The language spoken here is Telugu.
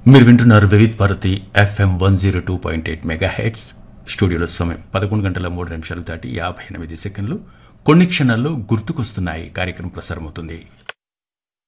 మీరు వింటున్నారు వివిధ్ భారతి ఎఫ్ఎం 102.8 మెగాహెర్ట్జ్. స్టూడియోలో సమయం 11 గంటల 3 నిమిషాలు దాటి 58 సెకండ్లు. కొన్ని క్షణాల్లో గుర్తుకొస్తున్నాయి కార్యక్రమం ప్రసారమవుతుంది.